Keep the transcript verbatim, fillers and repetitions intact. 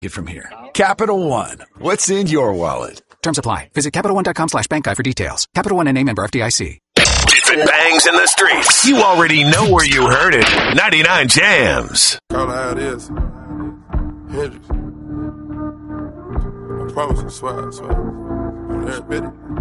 It from here. Capital One. What's in your wallet? Terms apply. Visit CapitalOne.com slash bank guide for details. Capital One and A member F D I C. If it bangs in the streets, you already know where you heard it. ninety-nine Jams. Call it how it is. Hendrix. I promise, I swear, I swear. On every bit.